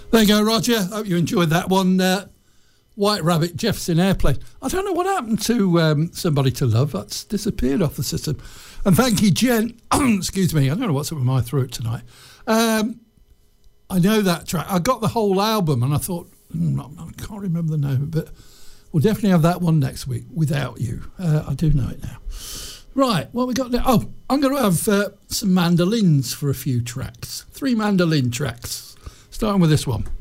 There you go, Roger. Hope you enjoyed that one. White Rabbit, Jefferson Airplane. I don't know what happened to Somebody to Love. That's disappeared off the system. And thank you, Jen. Excuse me. I don't know what's up with my throat tonight. I know that track. I got the whole album and I thought, I can't remember the name, but we'll definitely have that one next week, Without You. I do know it now. Right, what we got now? Oh, I'm going to have some mandolins for a few tracks. 3 mandolin tracks, starting with this one.